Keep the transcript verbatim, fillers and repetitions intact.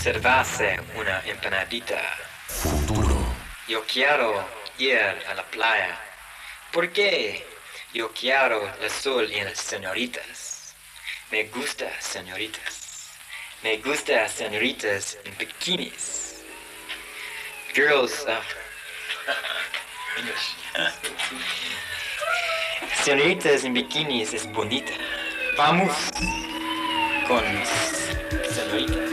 servirse una empanadita. Futuro. Yo quiero ir a la playa. ¿Por qué? Yo quiero el sol y las señoritas. Me gusta señoritas. Me gusta señoritas en bikinis. Girls, uh, English. Señoritas en bikinis es bonita. Vamos con señoritas.